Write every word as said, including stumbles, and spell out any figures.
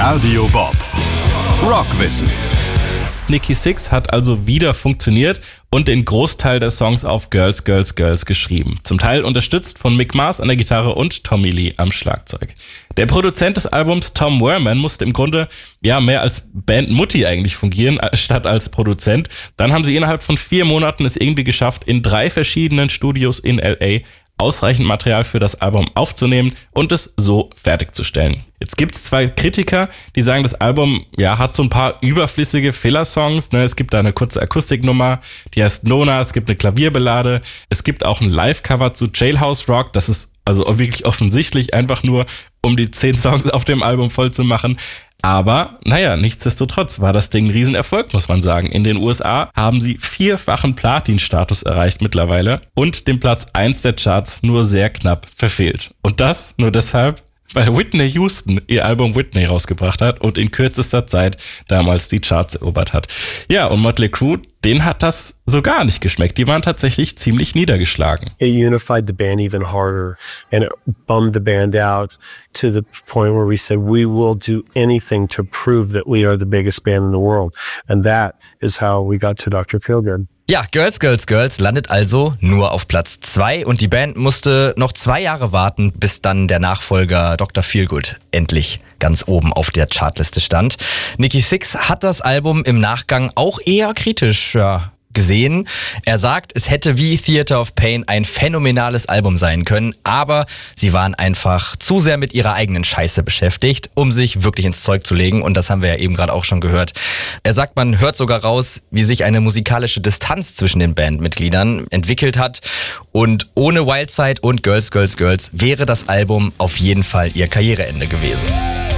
Radio Bob. Rockwissen. Nikki Sixx hat also wieder funktioniert und den Großteil der Songs auf Girls, Girls, Girls geschrieben. Zum Teil unterstützt von Mick Mars an der Gitarre und Tommy Lee am Schlagzeug. Der Produzent des Albums, Tom Werman, musste im Grunde ja mehr als Bandmutti eigentlich fungieren, statt als Produzent. Dann haben sie innerhalb von vier Monaten es irgendwie geschafft, in drei verschiedenen Studios in L A ausreichend Material für das Album aufzunehmen und es so fertigzustellen. Jetzt gibt's zwei Kritiker, die sagen, das Album ja hat so ein paar überflüssige Filler-Songs. Ne? Es gibt da eine kurze Akustiknummer, die heißt Nona, es gibt eine Klavierballade, es gibt auch ein Live-Cover zu Jailhouse Rock, das ist also wirklich offensichtlich einfach nur, um die zehn Songs auf dem Album voll zu machen. Aber, naja, nichtsdestotrotz war das Ding ein Riesenerfolg, muss man sagen. In den U S A haben sie vierfachen Platin-Status erreicht mittlerweile und den Platz eins der Charts nur sehr knapp verfehlt. Und das nur deshalb, weil Whitney Houston ihr Album Whitney rausgebracht hat und in kürzester Zeit damals die Charts erobert hat. Ja, und Mötley Crüe, denen hat das so gar nicht geschmeckt. Die waren tatsächlich ziemlich niedergeschlagen. It unified the band even harder and it bummed the band out to the point where we said we will do anything to prove that we are the biggest band in the world. And that is how we got to Doktor Feelgood. Ja, Girls, Girls, Girls landet also nur auf Platz zwei und die Band musste noch zwei Jahre warten, bis dann der Nachfolger Doktor Feelgood endlich ganz oben auf der Chartliste stand. Nikki Sixx hat das Album im Nachgang auch eher kritisch ja, gesehen. Er sagt, es hätte wie Theater of Pain ein phänomenales Album sein können, aber sie waren einfach zu sehr mit ihrer eigenen Scheiße beschäftigt, um sich wirklich ins Zeug zu legen, und das haben wir ja eben gerade auch schon gehört. Er sagt, man hört sogar raus, wie sich eine musikalische Distanz zwischen den Bandmitgliedern entwickelt hat, und ohne Wildside und Girls, Girls, Girls wäre das Album auf jeden Fall ihr Karriereende gewesen.